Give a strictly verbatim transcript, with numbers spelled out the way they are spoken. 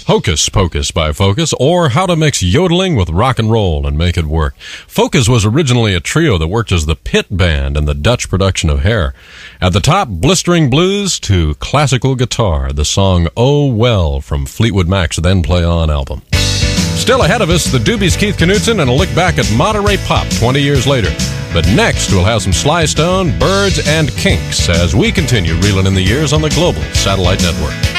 Hocus Pocus by Focus, or How to Mix Yodeling with Rock and Roll and Make It Work. Focus was originally a trio that worked as the pit band in the Dutch production of Hair. At the top, blistering blues to classical guitar, the song Oh Well from Fleetwood Mac's Then Play On album. Still ahead of us, the Doobies' Keith Knudsen and a look back at Monterey Pop twenty years later. But next, we'll have some Sly Stone, Birds, and Kinks as we continue reeling in the years on the Global Satellite Network.